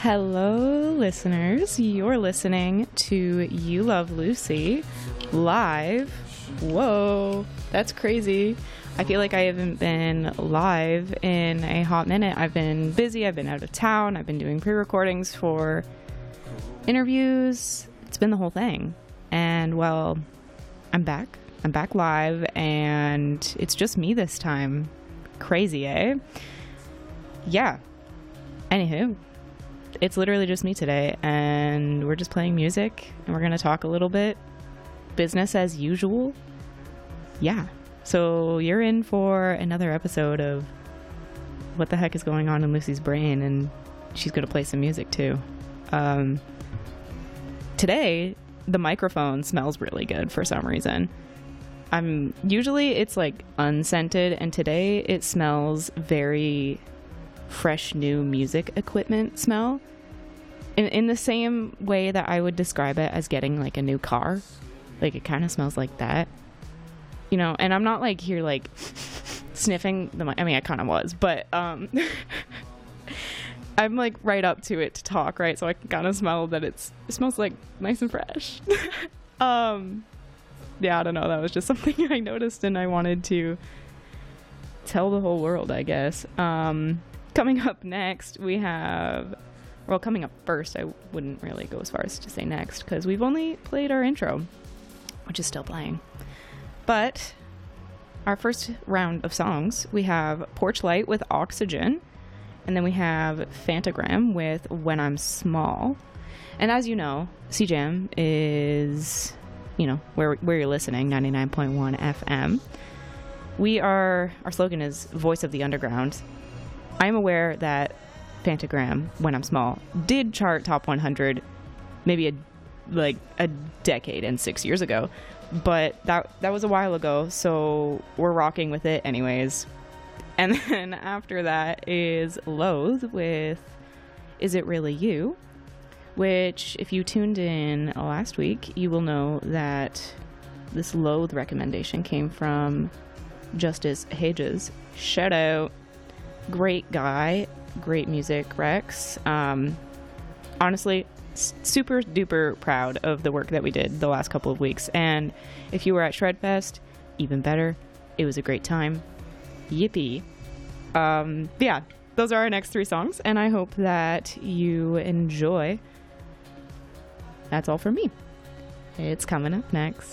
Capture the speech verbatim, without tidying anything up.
Hello, listeners. You're listening to You Love Lucy live. Whoa, that's crazy. I feel like I haven't been live in a hot minute. I've been busy. I've been out of town. I've been doing pre-recordings for interviews. It's been the whole thing. And, well, I'm back. I'm back live, and it's just me this time. Crazy, eh? Yeah. Anywho, it's literally just me today, and we're just playing music, and we're going to talk a little bit. Business as usual. Yeah. So you're in for another episode of what the heck is going on in Lucy's brain, and she's going to play some music too. Um, today, the microphone smells really good for some reason. I'm usually it's like unscented, and today it smells very fresh new music equipment smell. In, in the same way that I would describe it as getting like a new car. Like it kind of smells like that. You know, and I'm not like here like sniffing the mic. I mean, I kind of was, but um, I'm like right up to it to talk, right? So I can kind of smell that it's it smells like nice and fresh. um, yeah, I don't know. That was just something I noticed, and I wanted to tell the whole world, I guess. Um, coming up next, we have. Well, coming up first, I wouldn't really go as far as to say next because we've only played our intro, which is still playing. But our first round of songs, we have Porch Light with Oxygen, and then we have Fantagram with When I'm Small. And as you know, C J M is, you know, where where you're listening, ninety-nine point one F M. We are, our slogan is Voice of the Underground. I'm aware that Fantagram, When I'm Small, did chart top one hundred maybe a like a decade and six years ago, but that that was a while ago, so we're rocking with it anyways. And then after that is Loathe with Is It Really You, which if you tuned in last week, you will know that this Loathe recommendation came from Justice Hedges. Shout out. Great guy. Great music, Rex. Um, honestly, s- super duper proud of the work that we did the last couple of weeks. And if you were at Shredfest, even better. It was a great time. Yippee. Um, yeah, those are our next three songs, and I hope that you enjoy. That's all for me. It's coming up next.